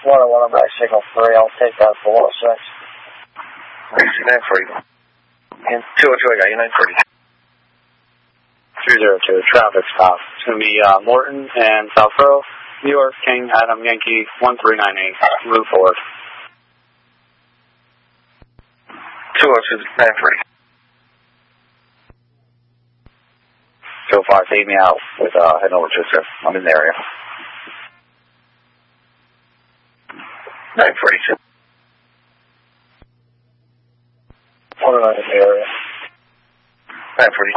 101, I'm back signal 3. I'll take that for 106. 940. And 202, I got you, 940. 302, traffic stop. It's going to be Morton and South Row, New York, King, Adam, Yankee, 1398, Route 4. 202, 940. So far, take me out with heading over to sir. I'm in the area. 942. What am I in the area? 942.